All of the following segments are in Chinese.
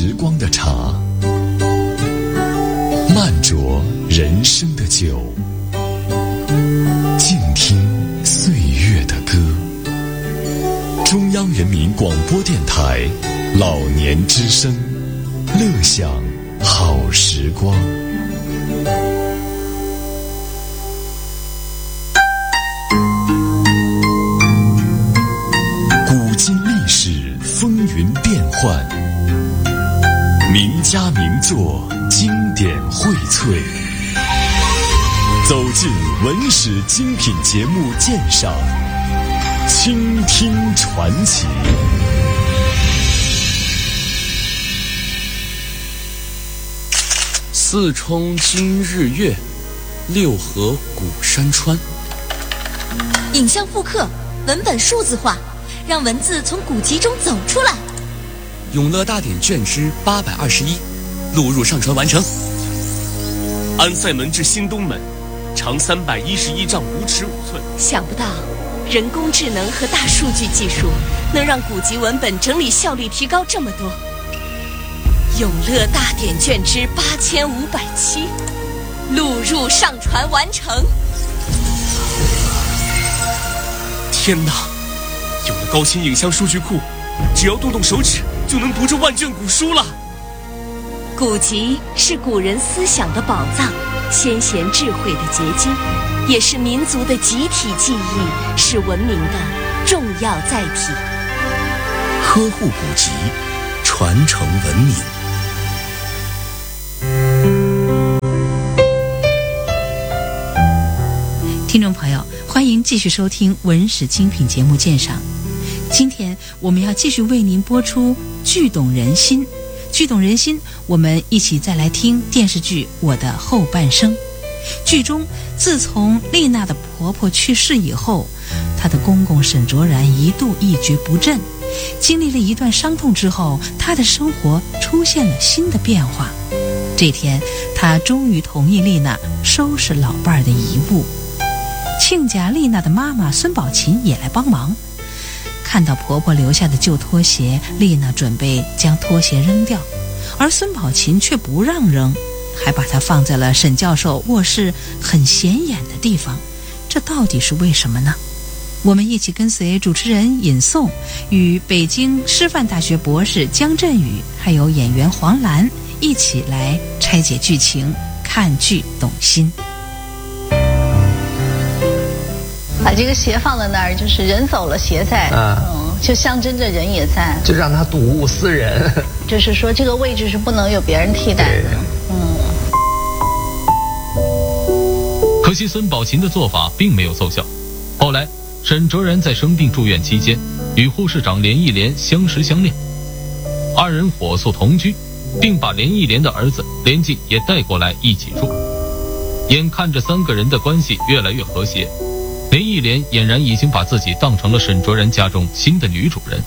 时光的茶，慢酌人生的酒，静听岁月的歌。中央人民广播电台老年之声，乐享好时光。古今历史风云变幻，名家名作经典荟萃，走进文史精品节目鉴赏，倾听传奇。 四冲今日月，六合古山川。 影像复刻，文本数字化，让文字从古籍中走出来。 永乐大典卷之821，录入上传完成。安塞门至新东门，长311丈5尺5寸。 想不到，人工智能和大数据技术能让古籍文本整理效率提高这么多。永乐大典卷之8507，录入上传完成。 天哪！有了高清影像数据库，只要动动手指就能读这万卷古书了。 古籍是古人思想的宝藏，先贤智慧的结晶，也是民族的集体记忆，是文明的重要载体。 呵护古籍，传承文明。 听众朋友，欢迎继续收听文史精品节目鉴赏。今天我们要继续为您播出剧动人心。剧动人心，我们一起再来听电视剧《我的后半生》。剧中，自从丽娜的婆婆去世以后，她的公公沈卓然一度一蹶不振。经历了一段伤痛之后，她的生活出现了新的变化。这天，她终于同意丽娜收拾老伴儿的遗物。亲家丽娜的妈妈孙宝琴也来帮忙。看到婆婆留下的旧拖鞋，丽娜准备将拖鞋扔掉，而孙宝琴却不让扔，还把它放在了沈教授卧室很显眼的地方。这到底是为什么呢？我们一起跟随主持人尹颂与北京师范大学博士姜振宇，还有演员黄澜一起来拆解剧情，看剧懂心。 把这个鞋放在那儿，就是人走了鞋在，就象征着人也在， 就让他睹物思人。 就是说这个位置是不能有别人替代的。 可惜孙宝琴的做法并没有奏效。后来沈卓然在生病住院期间，与护士长连忆莲相识相恋，二人火速同居，并把连忆莲的儿子连晋也带过来一起住。眼看着三个人的关系越来越和谐，连忆莲俨然已经把自己当成了沈卓然家中新的女主人。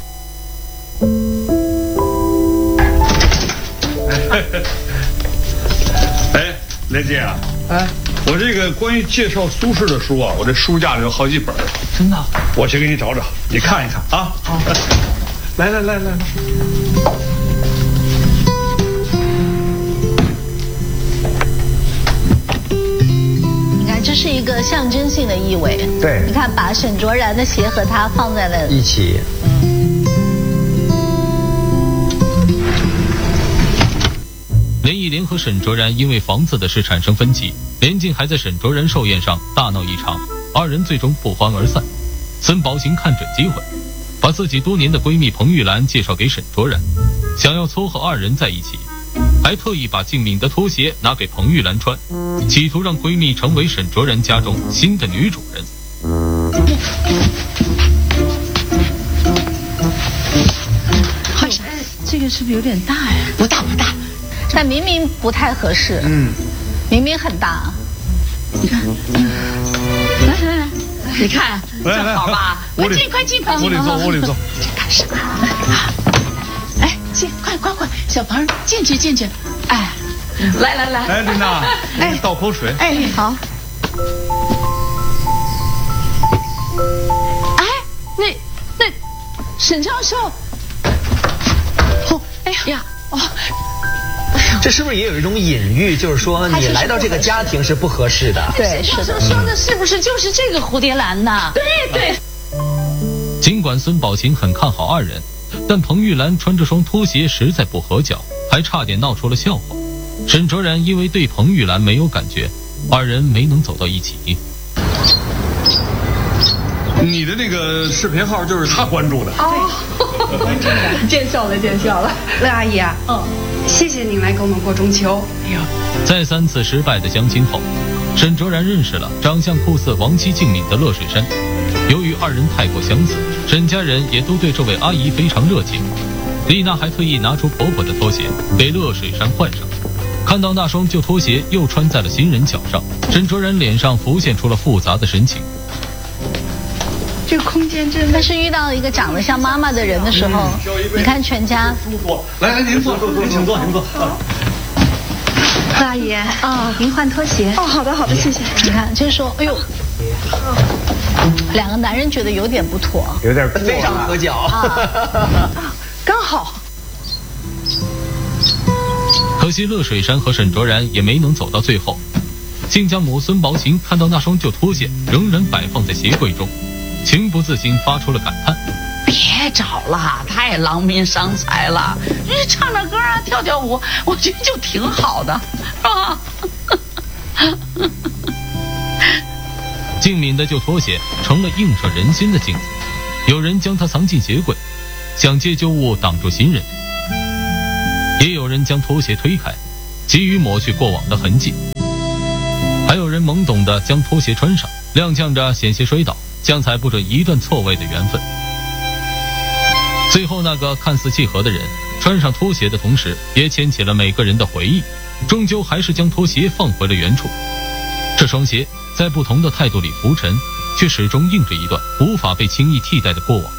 哎，连晋啊，我这个关于介绍苏轼的书啊，我这书架里有好几本。 真的？ 我去给你找找，你看一看啊。好，来。 这是一个象征性的意味。 对， 你看，把沈卓然的鞋和他放在了一起。 连忆莲和沈卓然因为房子的事产生分歧，连晋还在沈卓然寿宴上大闹一场，二人最终不欢而散。孙宝琴看准机会，把自己多年的闺蜜彭玉兰介绍给沈卓然，想要撮合二人在一起，还特意把静敏的拖鞋拿给彭玉兰穿，企图让闺蜜成为沈卓然家中新的女主人。 这个是不是有点大呀？ 不大，但明明不太合适。明明很大。 你看，来，你看正好吧？快进， 屋里坐。 这干什么？哎，进，快，小鹏进去。哎，来， 哎，琳娜，倒口水。 哎，好。 哎，那沈教授，哎呀， 哦， 这是不是也有一种隐喻，就是说你来到这个家庭是不合适的？ 对，是的。 说的是不是就是这个蝴蝶兰呢？对。 尽管孙宝琴很看好二人，但彭玉兰穿这双拖鞋实在不合脚，还差点闹出了笑话。沈哲然因为对彭玉兰没有感觉，二人没能走到一起。 你的那个视频号就是他关注的哦，见笑了。 乐阿姨啊，谢谢您来给我们过中秋。哎呦， 在3次失败的相亲后，沈哲然认识了长相酷似亡妻静敏的乐水山。由于二人太过相似，沈家人也都对这位阿姨非常热情。丽娜还特意拿出婆婆的拖鞋给乐水山换上。看到那双旧拖鞋又穿在了新人脚上，沈哲然脸上浮现出了复杂的神情。 这个空间真的， 但是遇到一个长得像妈妈的人的时候，你看全家。 来，您坐，请坐。 乐阿姨您换拖鞋。好的，谢谢。 你看，就是说，哎呦，两个男人觉得有点不妥， 有点非常合脚， 刚好。 可惜乐水山和沈哲然也没能走到最后。亲家母孙宝琴看到那双旧拖鞋仍然摆放在鞋柜中，情不自禁发出了感叹： 别找了，太劳民伤财了。唱唱歌啊，跳跳舞，我觉得就挺好的，是吧？ 静敏的旧拖鞋成了映射人心的镜子，有人将它藏进鞋柜，想借旧物挡住新人；也有人将拖鞋推开，急于抹去过往的痕迹；还有人懵懂地将拖鞋穿上，踉跄着险些摔倒，将踩不准一段错位的缘分。最后那个看似契合的人穿上拖鞋的同时，也牵起了每个人的回忆，终究还是将拖鞋放回了原处。这双鞋在不同的态度里浮沉，却始终映着一段无法被轻易替代的过往。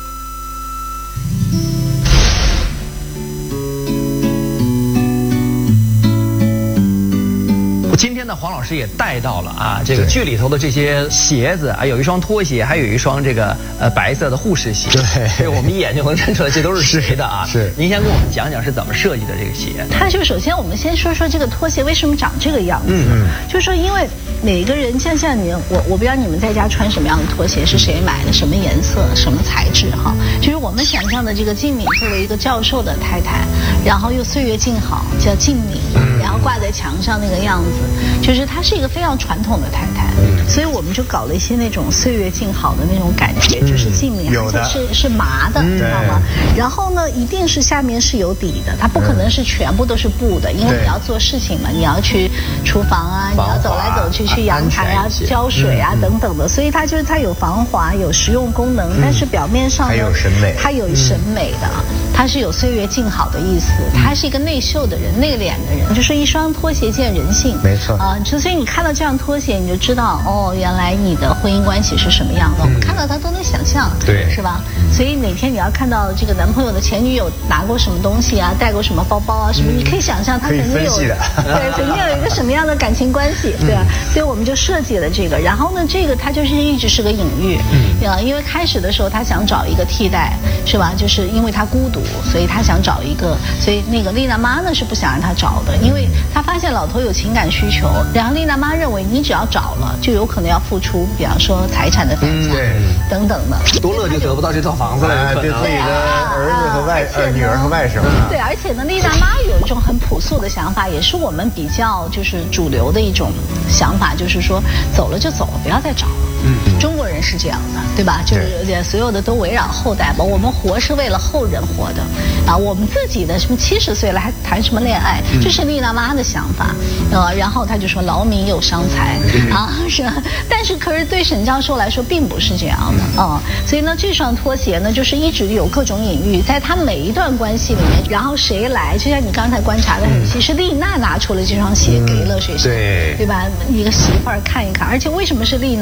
今天呢，黄老师也带到了这个剧里头的这些鞋子有一双拖鞋，还有一双这个白色的护士鞋。对，我们一眼就能认出来这都是谁的啊？是。您先跟我们讲讲是怎么设计的这个鞋？ 它就首先我们先说说这个拖鞋为什么长这个样子。就是说因为每个人像你我不知道你们在家穿什么样的拖鞋，是谁买的，什么颜色，什么材质哈。就是我们想象的这个静敏作为一个教授的太太，然后又岁月静好，叫静敏，然后挂在墙上那个样子。就是她是一个非常传统的太太，所以我们就搞了一些那种岁月静好的那种感觉，就是静敏是麻的，知道吗？然后呢，一定是下面是有底的，它不可能是全部都是布的，因为你要做事情嘛，你要去厨房啊，你要走来走去，去阳台啊，浇水啊等等的，所以它有防滑，有实用功能，但是表面上呢，它有审美的，它是有岁月静好的意思，它是一个内秀的人，内敛的人，就是一双拖鞋见人性， 没错所以你看到这样拖鞋，你就知道原来你的婚姻关系是什么样的。我们看到它都能想象，对，是吧？所以哪天你要看到这个男朋友的前女友拿过什么东西啊，带过什么包包啊，什么，你可以想象他曾经有一个什么样的感情关系，对吧？所以我们就设计了这个。然后呢，这个它就是一直是个隐喻，因为开始的时候他想找一个替代，是吧？就是因为他孤独，所以他想找一个，所以那个丽娜妈呢是不想让他找的，因为他发现老头有情感需求，然后丽娜妈认为你只要找了，就有可能要付出，比方说财产的代价等等的， 多乐就得不到这套房子了， 对自己的儿子和女儿和外甥。 对，而且呢，丽娜妈有一种很朴素的想法，也是我们比较就是主流的一种想法，就是说走了就走了，不要再找了。中国人是这样的，对吧？就是所有的都围绕后代吧，我们活是为了后人活的啊，我们自己的什么70岁了还谈什么恋爱，这是丽娜妈的想法。然后他就说劳民又伤财是，但是可是对沈教授来说并不是这样的所以呢，这双拖鞋呢，就是一直有各种隐喻，在他每一段关系里面，然后谁来，就像你刚才观察的很细，是丽娜拿出了这双鞋给乐水山，对吧？一个媳妇儿看一看，而且为什么是丽娜？因为他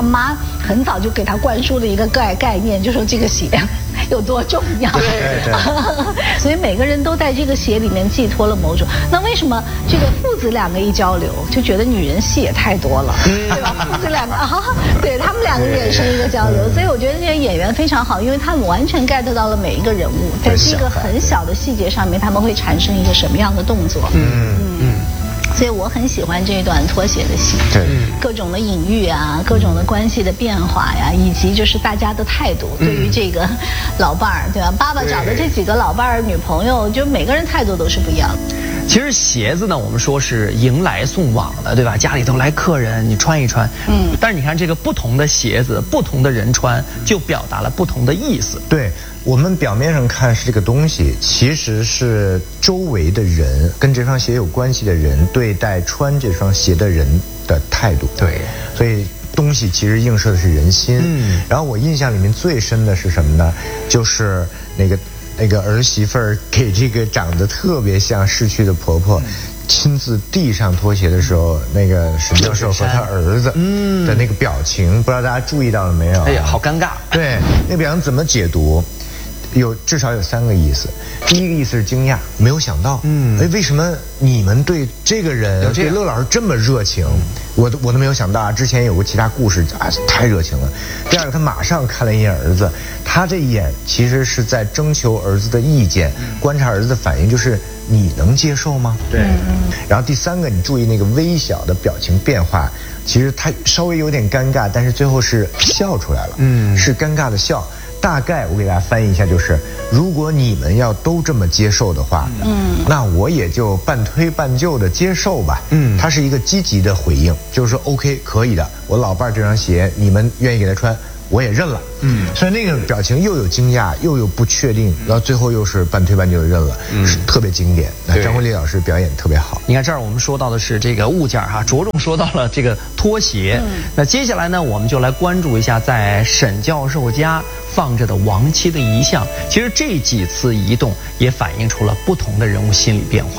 妈很早就给她灌输了一个概念，就说这个鞋有多重要。 对。 所以每个人都在这个鞋里面寄托了某种。那为什么这个父子两个一交流，就觉得女人戏也太多了，对吧？父子两个对他们两个衍生一个交流，所以我觉得这些演员非常好，因为他们完全 get 到了每一个人物，在这个很小的细节上面，他们会产生一个什么样的动作。所以我很喜欢这一段拖鞋的戏，各种的隐喻啊，各种的关系的变化呀，以及就是大家的态度，对于这个老伴儿，对吧？爸爸找的这几个老伴儿、女朋友，就每个人态度都是不一样的。 其实鞋子呢，我们说是迎来送往的，对吧？家里头来客人，你穿一穿。但是你看这个不同的鞋子，不同的人穿，就表达了不同的意思。 对。我们表面上看是这个东西，其实是周围的人跟这双鞋有关系的人对待穿这双鞋的人的态度。 对， 所以东西其实映射的是人心。然后我印象里面最深的是什么呢？就是那个儿媳妇儿给这个长得特别像逝去的婆婆亲自递上拖鞋的时候，那个沈教授和他儿子的那个表情，不知道大家注意到了没有？ 哎呀，好尴尬。 对，那个表情怎么解读？至少有3个意思。第一个意思是惊讶，没有想到，为什么你们对这个人对乐老师这么热情？我都没有想到啊！之前有过其他故事啊，太热情了。第二个，他马上看了一眼儿子，他这一眼其实是在征求儿子的意见，观察儿子的反应，就是你能接受吗？ 对。 然后第3个，你注意那个微小的表情变化，其实他稍微有点尴尬，但是最后是笑出来了，是尴尬的笑。大概我给大家翻译一下，就是如果你们要都这么接受的话，那我也就半推半就的接受吧。它是一个积极的回应，就是说 OK 可以的，我老伴儿这双鞋你们愿意给他穿，我也认了。所以那个表情又有惊讶，又有不确定，然后最后又是半推半就的认了，是特别经典。张国立老师表演特别好。 你看这儿我们说到的是这个物件哈，着重说到了这个拖鞋。那接下来呢，我们就来关注一下在沈教授家放着的亡妻的遗像。其实这几次移动也反映出了不同的人物心理变化。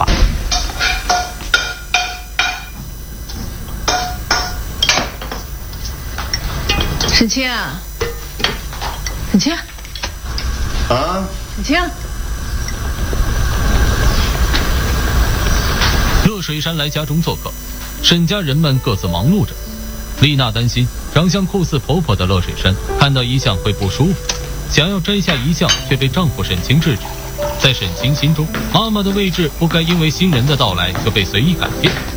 沈清啊，沈清啊， 沈清。 乐水山来家中做客，沈家人们各自忙碌着。丽娜担心长相酷似婆婆的乐水山看到遗像会不舒服，想要摘下遗像，却被丈夫沈清制止。在沈清心中，妈妈的位置不该因为新人的到来就被随意改变。